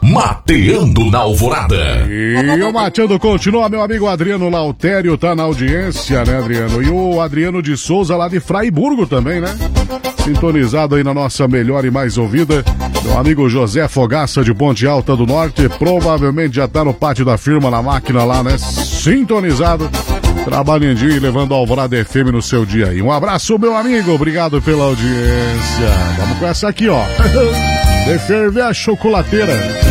Mateando na Alvorada. E o Mateando continua, meu amigo Adriano Lautério tá na audiência, né, Adriano? E o Adriano de Souza lá de Fraiburgo também, né? Sintonizado aí na nossa melhor e mais ouvida. Meu amigo José Fogaça de Ponte Alta do Norte, provavelmente já tá no pátio da firma, na máquina lá, né? Sintonizado, trabalhando e levando a Alvorada FM no seu dia aí. Um abraço, meu amigo, obrigado pela audiência. Vamos com essa aqui, ó. De ferver a chocolateira.